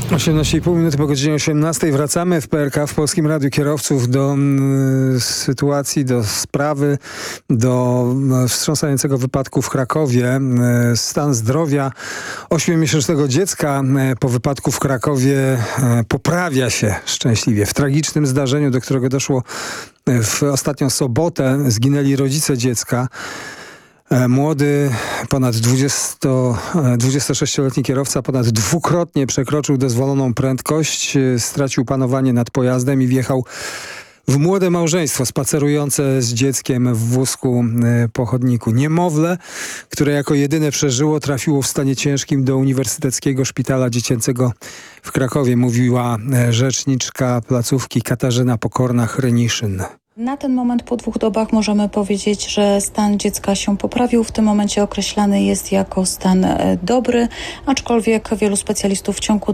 18,5 minuty po godzinie 18. Wracamy w PRK, w Polskim Radiu Kierowców do sytuacji, do sprawy, do wstrząsającego wypadku w Krakowie. Stan zdrowia 8-miesięcznego dziecka po wypadku w Krakowie poprawia się szczęśliwie. W tragicznym zdarzeniu, do którego doszło w ostatnią sobotę, zginęli rodzice dziecka. Młody, ponad 26-letni kierowca ponad dwukrotnie przekroczył dozwoloną prędkość, stracił panowanie nad pojazdem i wjechał w młode małżeństwo spacerujące z dzieckiem w wózku po chodniku. Niemowlę, które jako jedyne przeżyło, trafiło w stanie ciężkim do Uniwersyteckiego Szpitala Dziecięcego w Krakowie, mówiła rzeczniczka placówki Katarzyna Pokorna-Hryniszyn. Na ten moment po 2 dobach możemy powiedzieć, że stan dziecka się poprawił. W tym momencie określany jest jako stan dobry, aczkolwiek wielu specjalistów w ciągu